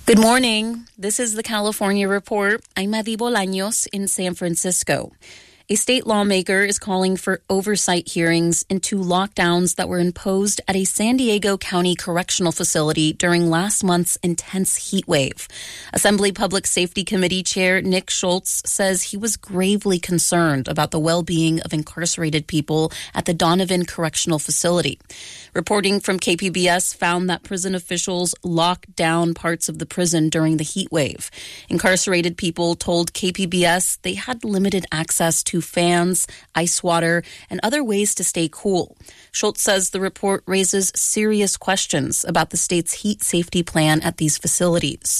Good morning. This is the California Report. I'm Mavi Bolaños in San Francisco. A state lawmaker is calling for oversight hearings into lockdowns that were imposed at a San Diego County correctional facility during last month's intense heat wave. Assembly Public Safety Committee Chair Nick Schultz says he was gravely concerned about the well-being of incarcerated people at the Donovan Correctional Facility. Reporting from KPBS found that prison officials locked down parts of the prison during the heat wave. Incarcerated people told KPBS they had limited access to fans, ice water, and other ways to stay cool. Schultz says the report raises serious questions about the state's heat safety plan at these facilities.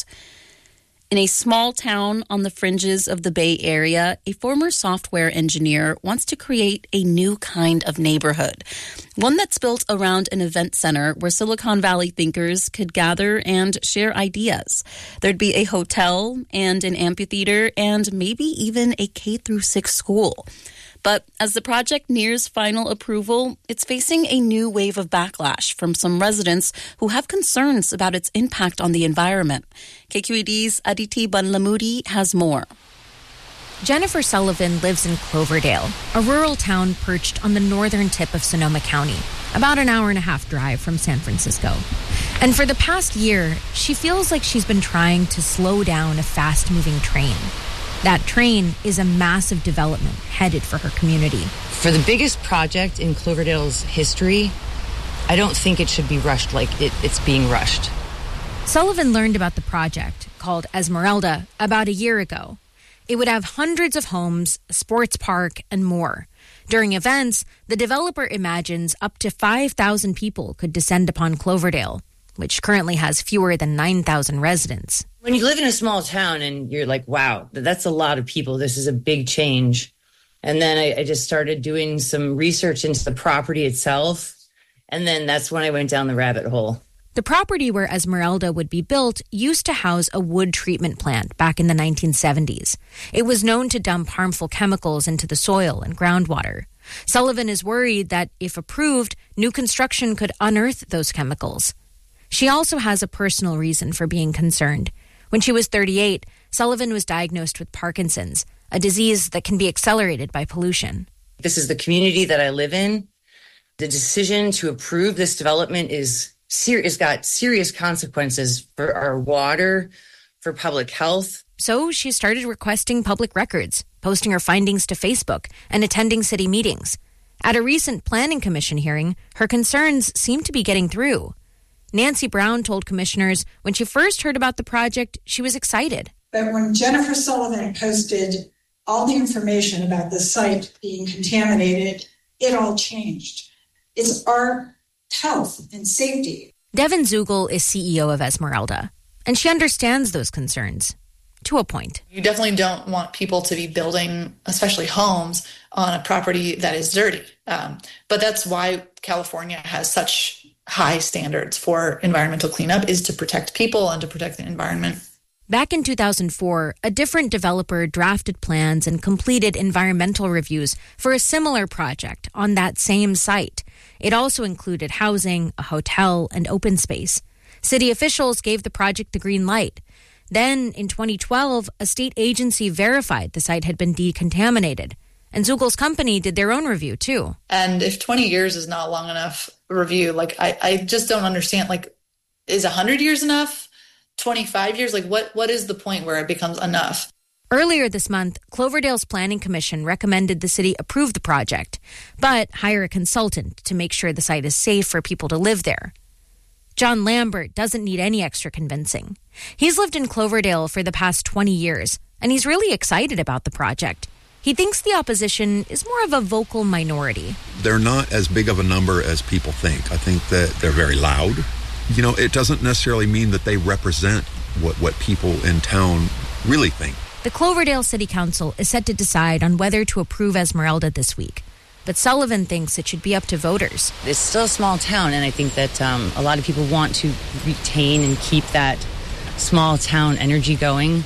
In a small town on the fringes of the Bay Area, a former software engineer wants to create a new kind of neighborhood, one that's built around an event center where Silicon Valley thinkers could gather and share ideas. There'd be a hotel and an amphitheater and maybe even a K-6 school. But as the project nears final approval, it's facing a new wave of backlash from some residents who have concerns about its impact on the environment. KQED's Aditi Banlamudi has more. Jennifer Sullivan lives in Cloverdale, a rural town perched on the northern tip of Sonoma County, about an hour-and-a-half drive from San Francisco. And for the past year, she feels like she's been trying to slow down a fast-moving train. That train is a massive development headed for her community. For the biggest project in Cloverdale's history, I don't think it should be rushed like it's being rushed. Sullivan learned about the project, called Esmeralda, about a year ago. It would have hundreds of homes, a sports park, and more. During events, the developer imagines up to 5,000 people could descend upon Cloverdale, which currently has fewer than 9,000 residents. When you live in a small town and you're like, wow, that's a lot of people. This is a big change. And then I just started doing some research into the property itself. And then that's when I went down the rabbit hole. The property where Esmeralda would be built used to house a wood treatment plant back in the 1970s. It was known to dump harmful chemicals into the soil and groundwater. Sullivan is worried that, if approved, new construction could unearth those chemicals. She also has a personal reason for being concerned. When she was 38, Sullivan was diagnosed with Parkinson's, a disease that can be accelerated by pollution. This is the community that I live in. The decision to approve this development is got serious consequences for our water, for public health. So she started requesting public records, posting her findings to Facebook, and attending city meetings. At a recent Planning Commission hearing, her concerns seemed to be getting through. Nancy Brown told commissioners when she first heard about the project, she was excited. But when Jennifer Sullivan posted all the information about the site being contaminated, it all changed. It's our health and safety. Devin Zugel is CEO of Esmeralda, and she understands those concerns to a point. You definitely don't want people to be building, especially homes, on a property that is dirty. But that's why California has such high standards for environmental cleanup, is to protect people and to protect the environment. Back in 2004, a different developer drafted plans and completed environmental reviews for a similar project on that same site. It also included housing, a hotel, and open space. City officials gave the project the green light. Then, in 2012, a state agency verified the site had been decontaminated. And Zugel's company did their own review, too. And if 20 years is not long enough review, I just don't understand, is 100 years enough? 25 years? What is the point where it becomes enough? Earlier this month, Cloverdale's Planning Commission recommended the city approve the project, but hire a consultant to make sure the site is safe for people to live there. John Lambert doesn't need any extra convincing. He's lived in Cloverdale for the past 20 years, and he's really excited about the project. He thinks the opposition is more of a vocal minority. They're not as big of a number as people think. I think that they're very loud. It doesn't necessarily mean that they represent what people in town really think. The Cloverdale City Council is set to decide on whether to approve Esmeralda this week. But Sullivan thinks it should be up to voters. It's still a small town, and I think that a lot of people want to retain and keep that small town energy going.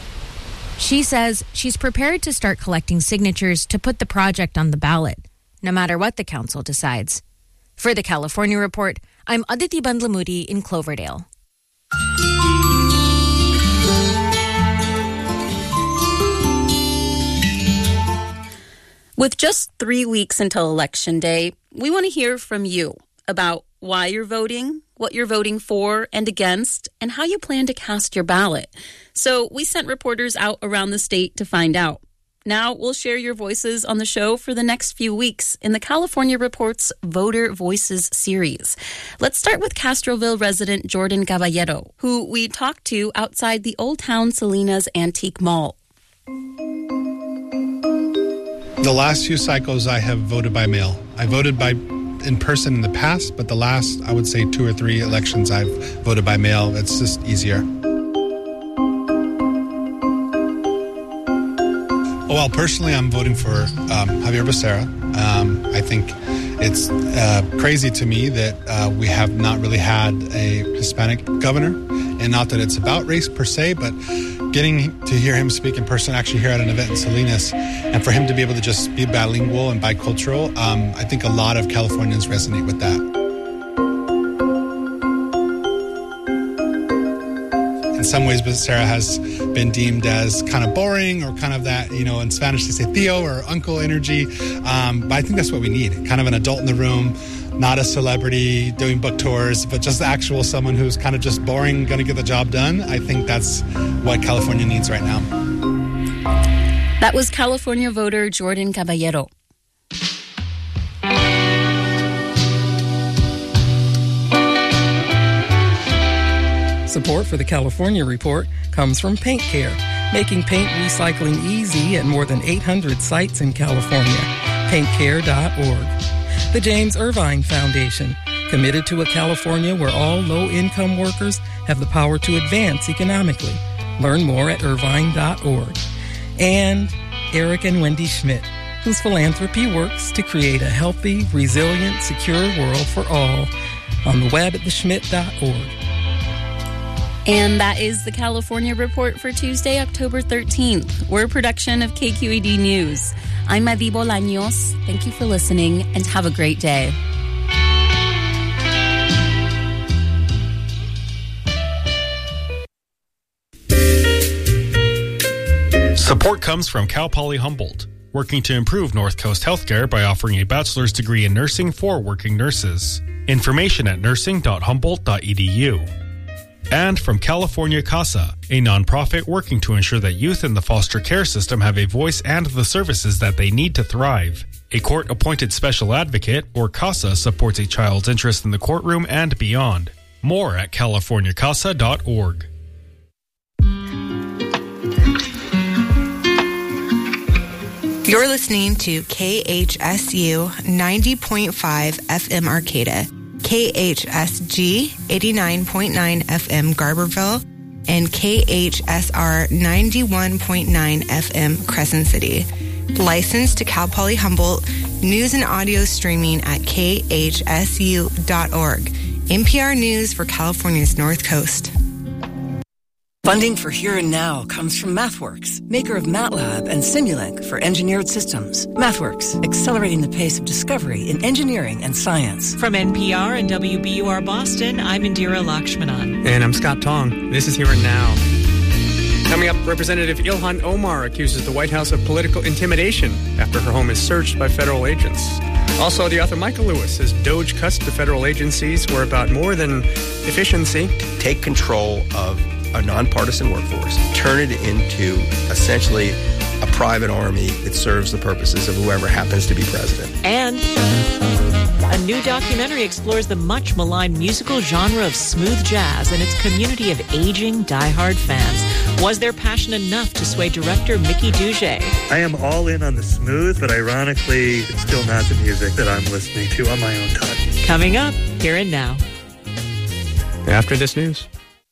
She says she's prepared to start collecting signatures to put the project on the ballot, no matter what the council decides. For the California Report, I'm Aditi Bandlamudi in Cloverdale. With just 3 weeks until Election Day, we want to hear from you about why you're voting, what you're voting for and against, and how you plan to cast your ballot. So we sent reporters out around the state to find out. Now we'll share your voices on the show for the next few weeks in the California Report's Voter Voices series. Let's start with Castroville resident Jordan Caballero, who we talked to outside the Old Town Salinas Antique Mall. The last few cycles I have voted by mail. I voted in person in the past, but the last, I would say, 2 or 3 elections I've voted by mail. It's just easier. Well, personally, I'm voting for Javier Becerra. I think it's crazy to me that we have not really had a Hispanic governor, and not that it's about race per se, but getting to hear him speak in person, actually here at an event in Salinas, and for him to be able to just be bilingual and bicultural, I think a lot of Californians resonate with that. In some ways, Becerra has been deemed as kind of boring or kind of that, in Spanish they say tío or uncle energy. But I think that's what we need. Kind of an adult in the room, not a celebrity doing book tours, but just actual someone who's kind of just boring, going to get the job done. I think that's what California needs right now. That was California voter Jordan Caballero. Support for the California Report comes from Paint Care, making paint recycling easy at more than 800 sites in California. PaintCare.org. The James Irvine Foundation, committed to a California where all low-income workers have the power to advance economically. Learn more at irvine.org. And Eric and Wendy Schmidt, whose philanthropy works to create a healthy, resilient, secure world for all. On the web at theschmidt.org. And that is the California Report for Tuesday, October 13th. We're a production of KQED News. I'm Madi Bolaños. Thank you for listening and have a great day. Support comes from Cal Poly Humboldt, working to improve North Coast healthcare by offering a bachelor's degree in nursing for working nurses. Information at nursing.humboldt.edu. And from California CASA, a nonprofit working to ensure that youth in the foster care system have a voice and the services that they need to thrive. A court-appointed special advocate, or CASA, supports a child's interest in the courtroom and beyond. More at californiacasa.org. You're listening to KHSU 90.5 FM Arcata, KHSG 89.9 FM Garberville, and KHSR 91.9 FM Crescent City. Licensed to Cal Poly Humboldt, news and audio streaming at khsu.org. NPR News for California's North Coast. Funding for Here and Now comes from MathWorks, maker of MATLAB and Simulink for engineered systems. MathWorks, accelerating the pace of discovery in engineering and science. From NPR and WBUR Boston, I'm Indira Lakshmanan. And I'm Scott Tong. This is Here and Now. Coming up, Representative Ilhan Omar accuses the White House of political intimidation after her home is searched by federal agents. Also, the author Michael Lewis says DOJ cuts to federal agencies were about more than efficiency. Take control of a nonpartisan workforce, turn it into essentially a private army that serves the purposes of whoever happens to be president. And a new documentary explores the much maligned musical genre of smooth jazz and its community of aging diehard fans. Was their passion enough to sway director Mickey Dougé? I am all in on the smooth, but ironically, it's still not the music that I'm listening to on my own time. Coming up, Here and Now. After this news.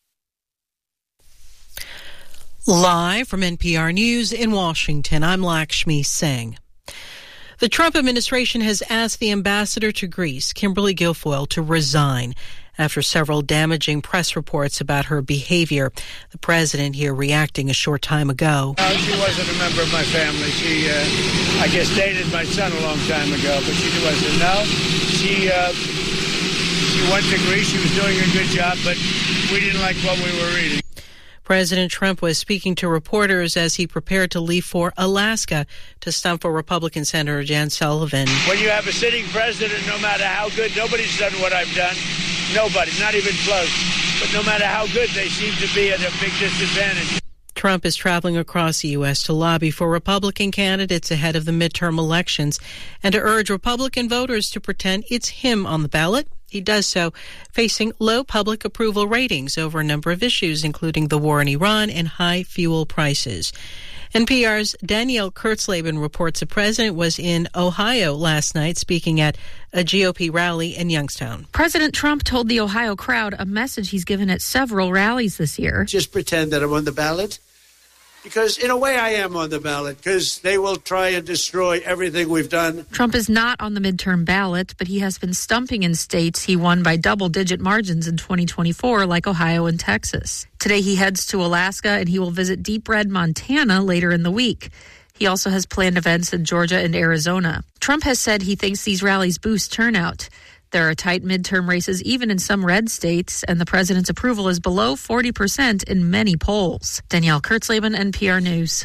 Live from NPR News in Washington, I'm Lakshmi Singh. The Trump administration has asked the ambassador to Greece, Kimberly Guilfoyle, to resign after several damaging press reports about her behavior. The president here reacting a short time ago. She wasn't a member of my family. She, I guess, dated my son a long time ago, but she wasn't. No, she went to Greece. She was doing a good job, but we didn't like what we were reading. President Trump was speaking to reporters as he prepared to leave for Alaska to stump for Republican Senator Jan Sullivan. When you have a sitting president, no matter how good, nobody's done what I've done. Nobody, not even close. But no matter how good, they seem to be at a big disadvantage. Trump is traveling across the U.S. to lobby for Republican candidates ahead of the midterm elections and to urge Republican voters to pretend it's him on the ballot. He does so facing low public approval ratings over a number of issues, including the war in Iran and high fuel prices. NPR's Danielle Kurtzleben reports the president was in Ohio last night speaking at a GOP rally in Youngstown. President Trump told the Ohio crowd a message he's given at several rallies this year. Just pretend that I'm on the ballot. Because in a way I am on the ballot, because they will try and destroy everything we've done. Trump is not on the midterm ballot, but he has been stumping in states he won by double-digit margins in 2024, like Ohio and Texas. Today he heads to Alaska, and he will visit Deep Red, Montana later in the week. He also has planned events in Georgia and Arizona. Trump has said he thinks these rallies boost turnout. There are tight midterm races even in some red states, and the president's approval is below 40% in many polls. Danielle Kurtzleben, NPR News.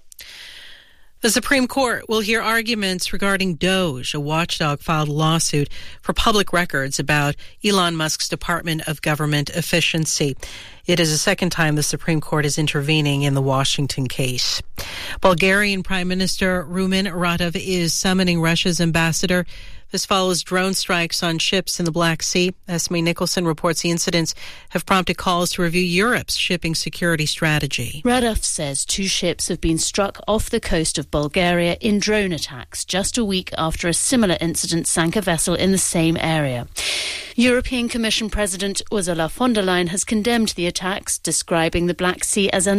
The Supreme Court will hear arguments regarding DOGE. A watchdog filed a lawsuit for public records about Elon Musk's Department of Government Efficiency. It is the second time the Supreme Court is intervening in the Washington case. Bulgarian Prime Minister Rumen Radev is summoning Russia's ambassador. This follows drone strikes on ships in the Black Sea. Esme Nicholson reports the incidents have prompted calls to review Europe's shipping security strategy. Radev says 2 ships have been struck off the coast of Bulgaria in drone attacks just a week after a similar incident sank a vessel in the same area. European Commission President Ursula von der Leyen has condemned the attacks, describing the Black Sea as a